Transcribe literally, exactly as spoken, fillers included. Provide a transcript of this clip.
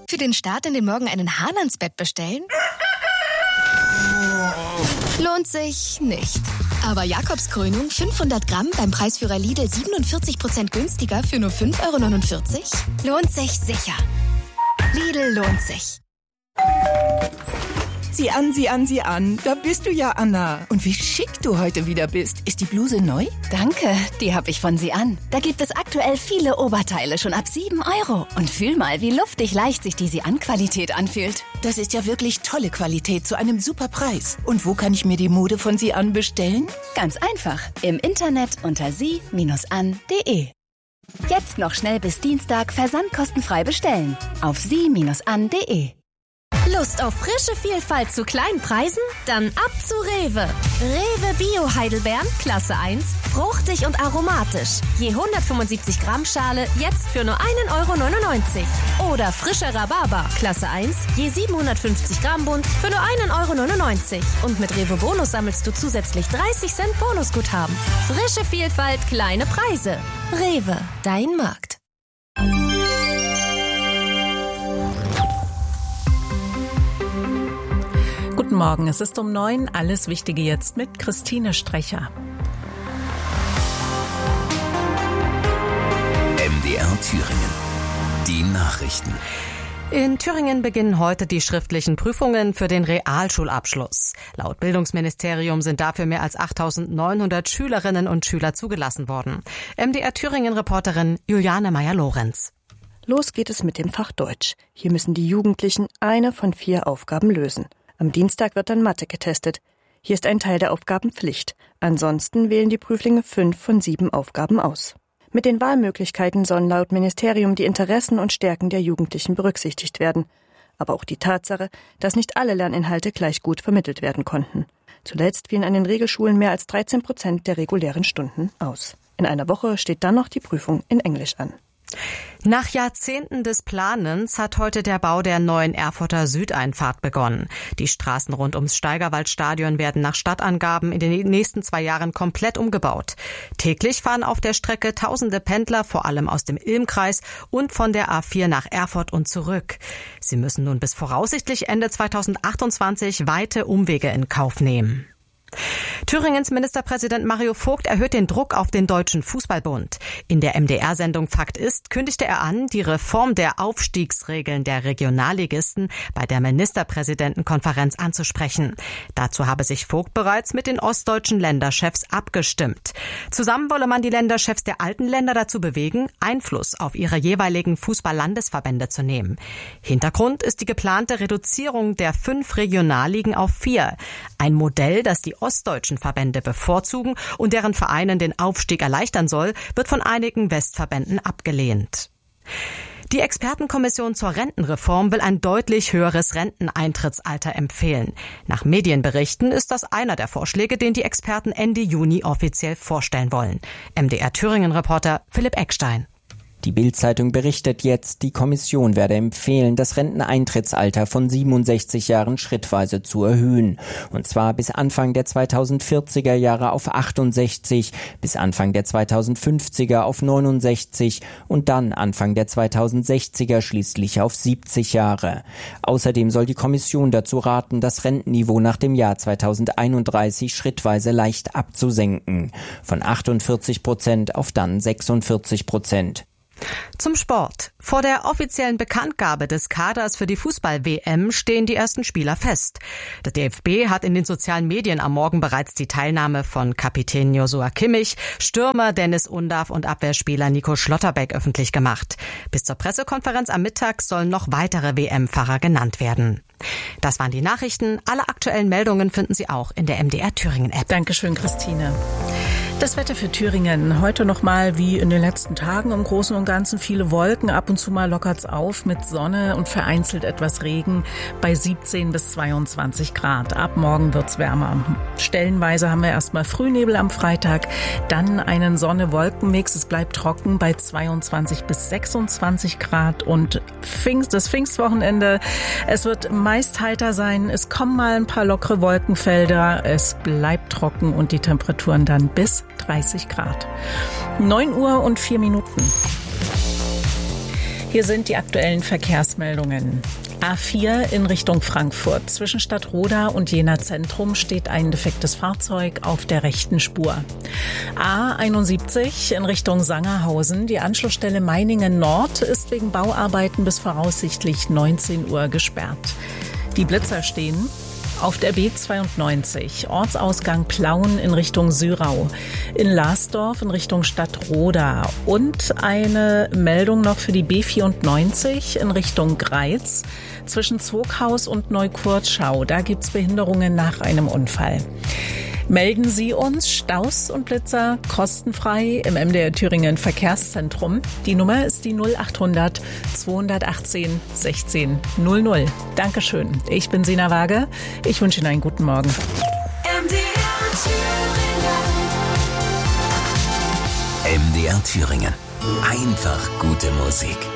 Für den Start in den Morgen einen Hahn ans Bett bestellen? Lohnt sich nicht. Aber Jakobskrönung fünfhundert Gramm beim Preisführer Lidl siebenundvierzig Prozent günstiger für nur fünf Euro neunundvierzig? Lohnt sich sicher. Lidl lohnt sich. Sieh an, sieh an, sieh an. Da bist du ja, Anna. Und wie schick du heute wieder bist. Ist die Bluse neu? Danke, die habe ich von Sie an. Da gibt es aktuell viele Oberteile schon ab sieben Euro. Und fühl mal, wie luftig leicht sich die Sie an Qualität anfühlt. Das ist ja wirklich tolle Qualität zu einem super Preis. Und wo kann ich mir die Mode von Sie an bestellen? Ganz einfach. Im Internet unter sie an punkt de. Jetzt noch schnell bis Dienstag versandkostenfrei bestellen. Auf sie an punkt de. Lust auf frische Vielfalt zu kleinen Preisen? Dann ab zu Rewe. Rewe Bio Heidelbeeren, Klasse eins, fruchtig und aromatisch. Je hundertfünfundsiebzig Gramm Schale jetzt für nur einen Euro neunundneunzig. Oder frischer Rhabarber, Klasse eins, je siebenhundertfünfzig Gramm Bund für nur einen Euro neunundneunzig. Und mit Rewe Bonus sammelst du zusätzlich dreißig Cent Bonusguthaben. Frische Vielfalt, kleine Preise. Rewe, dein Markt. Guten Morgen, es ist um neun. Alles Wichtige jetzt mit Christine Strecher. M D R Thüringen. Die Nachrichten. In Thüringen beginnen heute die schriftlichen Prüfungen für den Realschulabschluss. Laut Bildungsministerium sind dafür mehr als achttausendneunhundert Schülerinnen und Schüler zugelassen worden. M D R Thüringen-Reporterin Juliane Meyer-Lorenz. Los geht es mit dem Fach Deutsch. Hier müssen die Jugendlichen eine von vier Aufgaben lösen. Am Dienstag wird dann Mathe getestet. Hier ist ein Teil der Aufgaben Pflicht. Ansonsten wählen die Prüflinge fünf von sieben Aufgaben aus. Mit den Wahlmöglichkeiten sollen laut Ministerium die Interessen und Stärken der Jugendlichen berücksichtigt werden. Aber auch die Tatsache, dass nicht alle Lerninhalte gleich gut vermittelt werden konnten. Zuletzt fielen an den Regelschulen mehr als dreizehn Prozent der regulären Stunden aus. In einer Woche steht dann noch die Prüfung in Englisch an. Nach Jahrzehnten des Planens hat heute der Bau der neuen Erfurter Südeinfahrt begonnen. Die Straßen rund ums Steigerwaldstadion werden nach Stadtangaben in den nächsten zwei Jahren komplett umgebaut. Täglich fahren auf der Strecke tausende Pendler, vor allem aus dem Ilmkreis und von der A vier nach Erfurt und zurück. Sie müssen nun bis voraussichtlich Ende zweitausendachtundzwanzig weite Umwege in Kauf nehmen. Thüringens Ministerpräsident Mario Vogt erhöht den Druck auf den Deutschen Fußballbund. In der M D R-Sendung Fakt ist kündigte er an, die Reform der Aufstiegsregeln der Regionalligisten bei der Ministerpräsidentenkonferenz anzusprechen. Dazu habe sich Vogt bereits mit den ostdeutschen Länderchefs abgestimmt. Zusammen wolle man die Länderchefs der alten Länder dazu bewegen, Einfluss auf ihre jeweiligen Fußball-Landesverbände zu nehmen. Hintergrund ist die geplante Reduzierung der fünf Regionalligen auf vier. Ein Modell, das die ostdeutschen Verbände bevorzugen und deren Vereinen den Aufstieg erleichtern soll, wird von einigen Westverbänden abgelehnt. Die Expertenkommission zur Rentenreform will ein deutlich höheres Renteneintrittsalter empfehlen. Nach Medienberichten ist das einer der Vorschläge, den die Experten Ende Juni offiziell vorstellen wollen. M D R Thüringen-Reporter Philipp Eckstein. Die Bild-Zeitung berichtet jetzt, die Kommission werde empfehlen, das Renteneintrittsalter von siebenundsechzig Jahren schrittweise zu erhöhen. Und zwar bis Anfang der zweitausendvierziger Jahre auf achtundsechzig, bis Anfang der zweitausendfünfziger auf neunundsechzig und dann Anfang der zweitausendsechziger schließlich auf siebzig Jahre. Außerdem soll die Kommission dazu raten, das Rentenniveau nach dem Jahr zweitausendeinunddreißig schrittweise leicht abzusenken. Von achtundvierzig Prozent auf dann sechsundvierzig Prozent. Zum Sport. Vor der offiziellen Bekanntgabe des Kaders für die Fußball-W M stehen die ersten Spieler fest. Der D F B hat in den sozialen Medien am Morgen bereits die Teilnahme von Kapitän Joshua Kimmich, Stürmer Dennis Undav und Abwehrspieler Nico Schlotterbeck öffentlich gemacht. Bis zur Pressekonferenz am Mittag sollen noch weitere W M-Fahrer genannt werden. Das waren die Nachrichten. Alle aktuellen Meldungen finden Sie auch in der M D R Thüringen-App. Dankeschön, Christine. Das Wetter für Thüringen. Heute nochmal wie in den letzten Tagen im Großen und Ganzen viele Wolken. Ab und zu mal lockert's auf mit Sonne und vereinzelt etwas Regen bei siebzehn bis zweiundzwanzig Grad. Ab morgen wird's wärmer. Stellenweise haben wir erstmal Frühnebel am Freitag, dann einen Sonne-Wolken-Mix. Es bleibt trocken bei zweiundzwanzig bis sechsundzwanzig Grad und Pfingst, das Pfingstwochenende. Es wird meist heiter sein. Es kommen mal ein paar lockere Wolkenfelder. Es bleibt trocken und die Temperaturen dann bis dreißig Grad. neun Uhr und vier Minuten. Hier sind die aktuellen Verkehrsmeldungen. A vier in Richtung Frankfurt. Zwischen Stadtroda und Jena Zentrum steht ein defektes Fahrzeug auf der rechten Spur. A einundsiebzig in Richtung Sangerhausen. Die Anschlussstelle Meiningen Nord ist wegen Bauarbeiten bis voraussichtlich neunzehn Uhr gesperrt. Die Blitzer stehen auf der B zweiundneunzig, Ortsausgang Plauen in Richtung Syrau, in Lasdorf in Richtung Stadtroda und eine Meldung noch für die B vierundneunzig in Richtung Greiz zwischen Zoghaus und Neukurtschau. Da gibt's Behinderungen nach einem Unfall. Melden Sie uns Staus und Blitzer kostenfrei im M D R Thüringen Verkehrszentrum. Die Nummer ist die null achthundert zweihundertachtzehn sechzehn null null. Dankeschön. Ich bin Sina Waage. Ich wünsche Ihnen einen guten Morgen. M D R Thüringen. M D R Thüringen. Einfach gute Musik.